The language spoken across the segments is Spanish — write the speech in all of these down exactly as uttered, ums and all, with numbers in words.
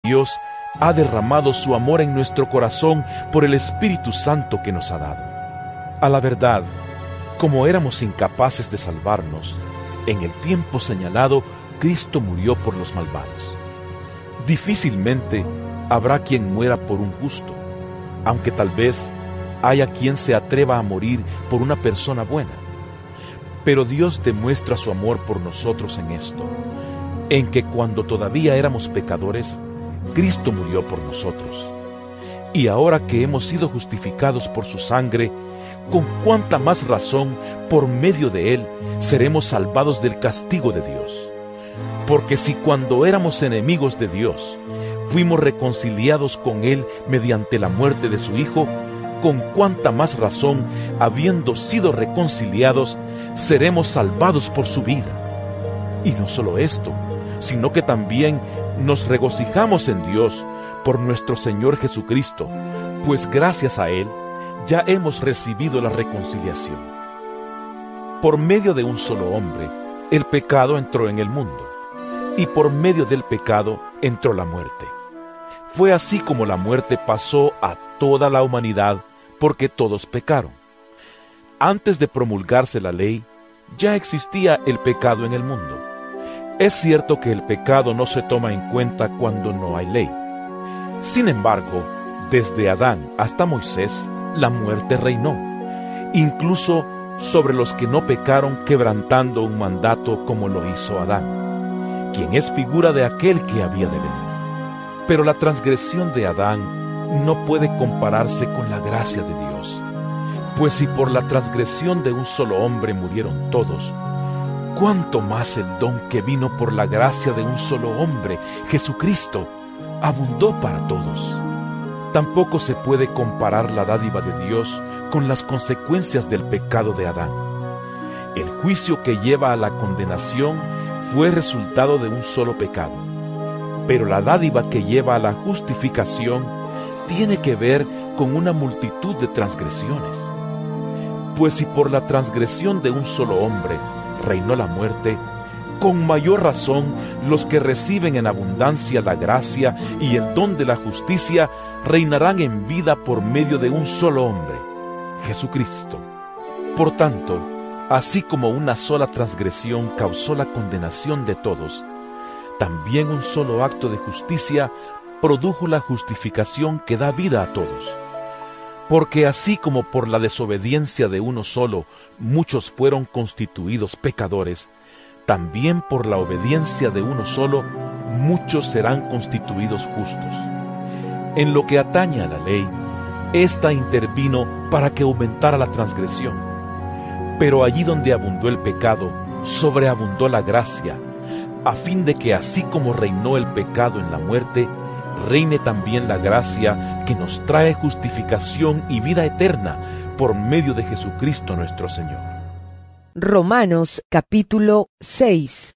Dios ha derramado su amor en nuestro corazón por el Espíritu Santo que nos ha dado. A la verdad, como éramos incapaces de salvarnos, en el tiempo señalado, Cristo murió por los malvados. Difícilmente habrá quien muera por un justo, aunque tal vez haya quien se atreva a morir por una persona buena. Pero Dios demuestra su amor por nosotros en esto, en que cuando todavía éramos pecadores, Cristo murió por nosotros. Y ahora que hemos sido justificados por su sangre, con cuánta más razón, por medio de él, seremos salvados del castigo de Dios. Porque si cuando éramos enemigos de Dios, fuimos reconciliados con él mediante la muerte de su Hijo, con cuánta más razón, habiendo sido reconciliados, seremos salvados por su vida. Y no solo esto, sino que también nos regocijamos en Dios por nuestro Señor Jesucristo, pues gracias a él ya hemos recibido la reconciliación. Por medio de un solo hombre, el pecado entró en el mundo, y por medio del pecado entró la muerte. Fue así como la muerte pasó a toda la humanidad, porque todos pecaron. Antes de promulgarse la ley, ya existía el pecado en el mundo. Es cierto que el pecado no se toma en cuenta cuando no hay ley. Sin embargo, desde Adán hasta Moisés, la muerte reinó, incluso sobre los que no pecaron, quebrantando un mandato como lo hizo Adán, quien es figura de aquel que había de venir. Pero la transgresión de Adán no puede compararse con la gracia de Dios, pues si por la transgresión de un solo hombre murieron todos, cuánto más el don que vino por la gracia de un solo hombre, Jesucristo, abundó para todos. Tampoco se puede comparar la dádiva de Dios con las consecuencias del pecado de Adán. El juicio que lleva a la condenación fue resultado de un solo pecado, pero la dádiva que lleva a la justificación tiene que ver con una multitud de transgresiones. Pues si por la transgresión de un solo hombre reinó la muerte, con mayor razón los que reciben en abundancia la gracia y el don de la justicia reinarán en vida por medio de un solo hombre, Jesucristo. Por tanto, así como una sola transgresión causó la condenación de todos, también un solo acto de justicia produjo la justificación que da vida a todos. Porque así como por la desobediencia de uno solo muchos fueron constituidos pecadores, también por la obediencia de uno solo muchos serán constituidos justos. En lo que atañe a la ley, ésta intervino para que aumentara la transgresión. Pero allí donde abundó el pecado, sobreabundó la gracia, a fin de que así como reinó el pecado en la muerte, reine también la gracia que nos trae justificación y vida eterna por medio de Jesucristo nuestro Señor. Romanos capítulo seis.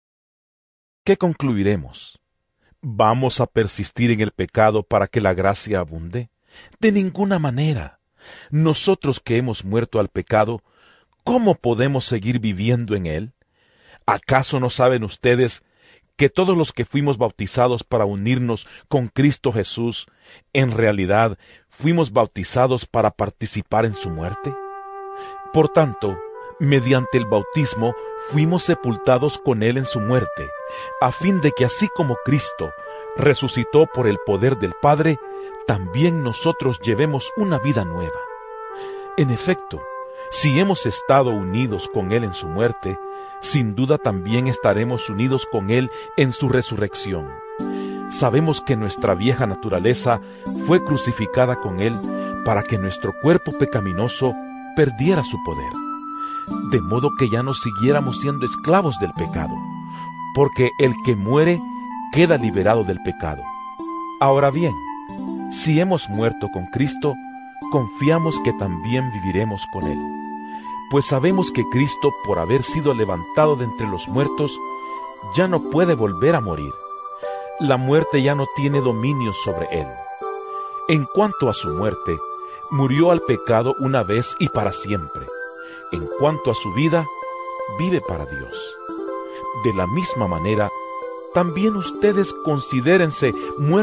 ¿Qué concluiremos? ¿Vamos a persistir en el pecado para que la gracia abunde? De ninguna manera. Nosotros que hemos muerto al pecado, ¿cómo podemos seguir viviendo en él? ¿Acaso no saben ustedes que todos los que fuimos bautizados para unirnos con Cristo Jesús, en realidad fuimos bautizados para participar en su muerte? Por tanto, mediante el bautismo fuimos sepultados con él en su muerte, a fin de que así como Cristo resucitó por el poder del Padre, también nosotros llevemos una vida nueva. En efecto, si hemos estado unidos con él en su muerte, sin duda también estaremos unidos con él en su resurrección. Sabemos que nuestra vieja naturaleza fue crucificada con él para que nuestro cuerpo pecaminoso perdiera su poder, de modo que ya no siguiéramos siendo esclavos del pecado, porque el que muere queda liberado del pecado. Ahora bien, si hemos muerto con Cristo, confiamos que también viviremos con él. Pues sabemos que Cristo, por haber sido levantado de entre los muertos, ya no puede volver a morir. La muerte ya no tiene dominio sobre él. En cuanto a su muerte, murió al pecado una vez y para siempre. En cuanto a su vida, vive para Dios. De la misma manera, también ustedes considérense muertos